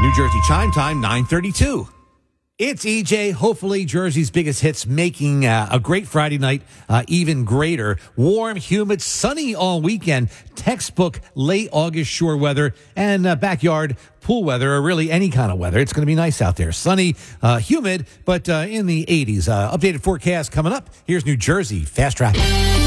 New Jersey chime time, 9:32. It's EJ, hopefully Jersey's biggest hits, making a great Friday night even greater. Warm, humid, sunny all weekend, textbook late August shore weather, and backyard pool weather, or really any kind of weather. It's going to be nice out there. Sunny, humid, but in the 80s. Updated forecast coming up. Here's New Jersey Fast Traffic.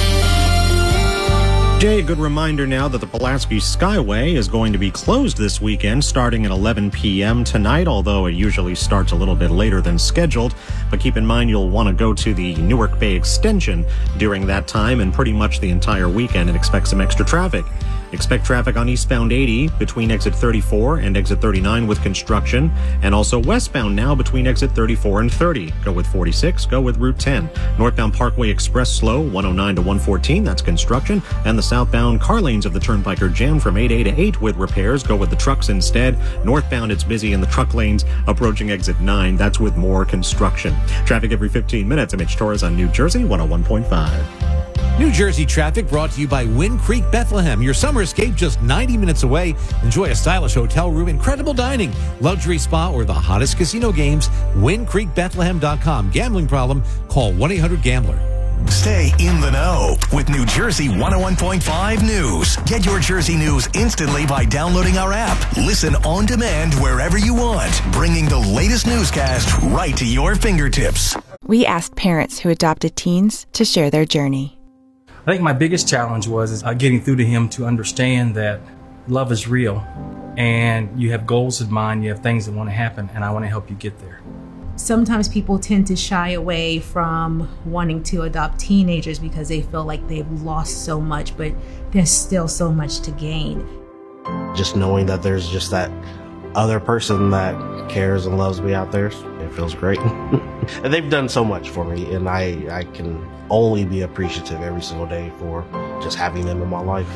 Jay, a good reminder now that the Pulaski Skyway is going to be closed this weekend starting at 11 p.m. tonight, although it usually starts a little bit later than scheduled. But keep in mind you'll want to go to the Newark Bay Extension during that time and pretty much the entire weekend and expect some extra traffic. Expect traffic on eastbound 80 between exit 34 and exit 39 with construction, and also westbound now between exit 34 and 30. Go with 46, go with Route 10. Northbound Parkway Express slow, 109 to 114, that's construction, and the southbound car lanes of the Turnpike are jammed from 8A to 8 with repairs. Go with the trucks instead. Northbound, it's busy in the truck lanes approaching exit 9. That's with more construction. Traffic every 15 minutes. I'm Mitch Torres on New Jersey 101.5. New Jersey traffic brought to you by Wind Creek Bethlehem. Your summer escape just 90 minutes away. Enjoy a stylish hotel room, incredible dining, luxury spa, or the hottest casino games. WindCreekBethlehem.com. Gambling problem? Call 1-800-GAMBLER. Stay in the know with New Jersey 101.5 News. Get your Jersey news instantly by downloading our app. Listen on demand wherever you want, bringing the latest newscast right to your fingertips. We asked parents who adopted teens to share their journey. I think my biggest challenge was getting through to him to understand that love is real and you have goals in mind, you have things that want to happen, and I want to help you get there. Sometimes people tend to shy away from wanting to adopt teenagers because they feel like they've lost so much, but there's still so much to gain. Just knowing that there's just that other person that cares and loves me out there, it feels great. And they've done so much for me, and I can only be appreciative every single day for just having them in my life.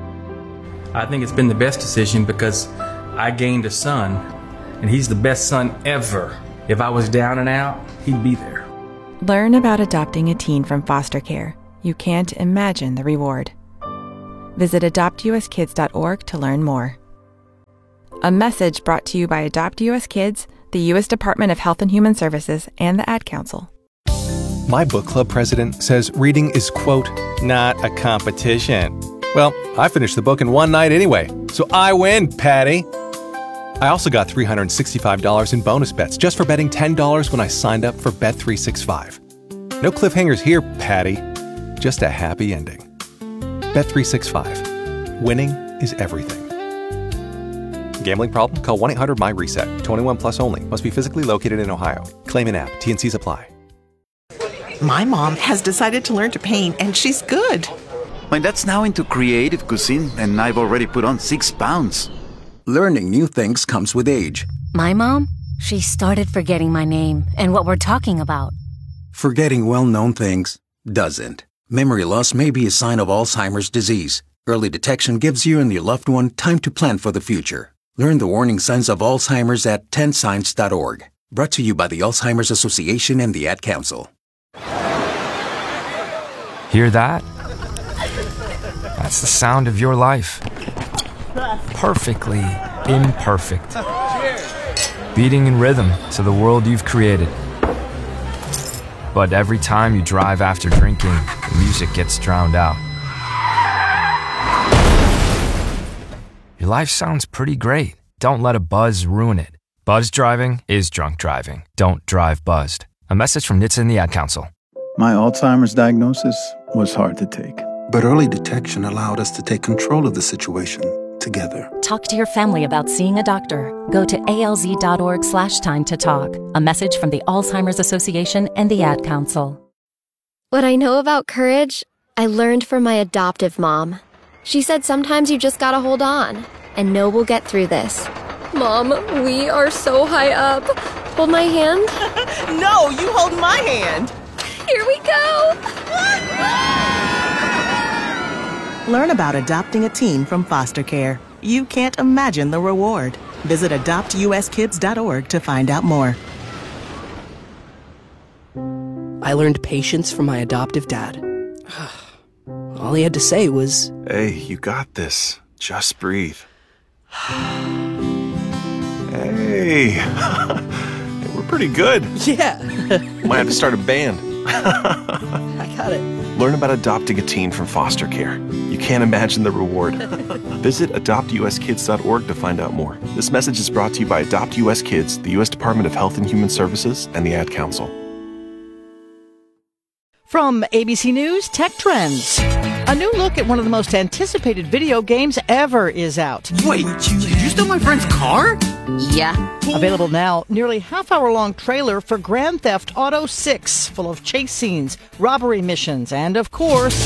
I think it's been the best decision because I gained a son, and he's the best son ever. If I was down and out, he'd be there. Learn about adopting a teen from foster care. You can't imagine the reward. Visit adoptuskids.org to learn more. A message brought to you by Adopt US Kids, the U.S. Department of Health and Human Services, and the Ad Council. My book club president says reading is, quote, not a competition. Well, I finished the book in one night anyway, so I win, Patty. I also got $365 in bonus bets just for betting $10 when I signed up for Bet365. No cliffhangers here, Patty. Just a happy ending. Bet365. Winning is everything. Gambling problem? Call 1-800-MY-RESET. 21 plus only. Must be physically located in Ohio. Claim in app. T&Cs apply. My mom has decided to learn to paint, and she's good. My dad's now into creative cuisine, and I've already put on 6 pounds. Learning new things comes with age. My mom? She started forgetting my name and what we're talking about. Forgetting well-known things doesn't. Memory loss may be a sign of Alzheimer's disease. Early detection gives you and your loved one time to plan for the future. Learn the warning signs of Alzheimer's at 10signs.org. Brought to you by the Alzheimer's Association and the Ad Council. Hear that? That's the sound of your life. Perfectly imperfect. Beating in rhythm to the world you've created. But every time you drive after drinking, the music gets drowned out. Your life sounds pretty great. Don't let a buzz ruin it. Buzz driving is drunk driving. Don't drive buzzed. A message from NHTSA and the Ad Council. My Alzheimer's diagnosis was hard to take. But early detection allowed us to take control of the situation together. Talk to your family about seeing a doctor. Go to alz.org/time to talk. A message from the Alzheimer's Association and the Ad Council. What I know about courage, I learned from my adoptive mom. She said sometimes you just gotta hold on and know we'll get through this. Mom, we are so high up. Hold my hand. No, you hold my hand. Here we go. Learn about adopting a teen from foster care. You can't imagine the reward. Visit adoptuskids.org to find out more. I learned patience from my adoptive dad. All he had to say was, "Hey, you got this. Just breathe." Hey, Hey, we're pretty good. Yeah. Might have to start a band. I got it. Learn about adopting a teen from foster care. You can't imagine the reward. Visit adoptuskids.org to find out more. This message is brought to you by Adopt US Kids, the U.S. Department of Health and Human Services, and the Ad Council. From ABC News, Tech Trends. A new look at one of the most anticipated video games ever is out. Wait, did you steal my friend's car? Yeah. Available now, nearly half-hour-long trailer for Grand Theft Auto 6, full of chase scenes, robbery missions, and, of course,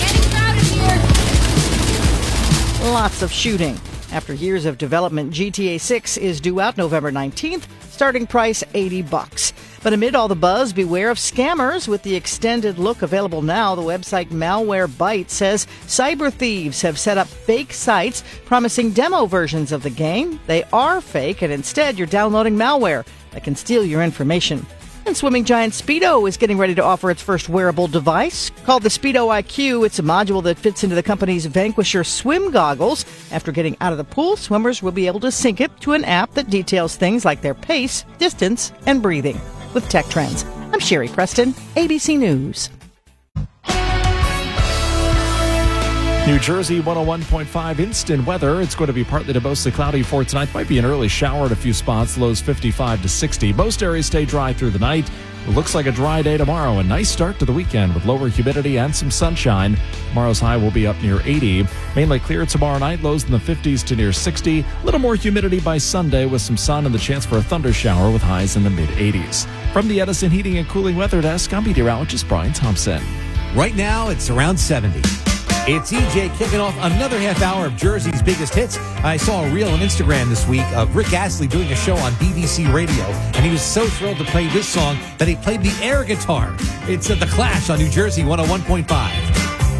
lots of shooting. After years of development, GTA 6 is due out November 19th, starting price $80. But amid all the buzz, beware of scammers. With the extended look available now, the website Malwarebytes says cyber thieves have set up fake sites promising demo versions of the game. They are fake, and instead you're downloading malware that can steal your information. And swimming giant Speedo is getting ready to offer its first wearable device. Called the Speedo IQ, it's a module that fits into the company's Vanquisher swim goggles. After getting out of the pool, swimmers will be able to sync it to an app that details things like their pace, distance, and breathing. With Tech Trends, I'm Sherry Preston, ABC News. New Jersey 101.5 instant weather. It's going to be partly to mostly cloudy for tonight. Might be an early shower at a few spots. Lows 55 to 60. Most areas stay dry through the night. It looks like a dry day tomorrow. A nice start to the weekend with lower humidity and some sunshine. Tomorrow's high will be up near 80. Mainly clear tomorrow night. Lows in the 50s to near 60. A little more humidity by Sunday with some sun and the chance for a thunder shower with highs in the mid-80s. From the Edison Heating and Cooling Weather Desk, I'm meteorologist Brian Thompson. Right now, it's around 70. It's EJ kicking off another half hour of Jersey's biggest hits. I saw a reel on Instagram this week of Rick Astley doing a show on BBC Radio, and he was so thrilled to play this song that he played the air guitar. It's at The Clash on New Jersey 101.5.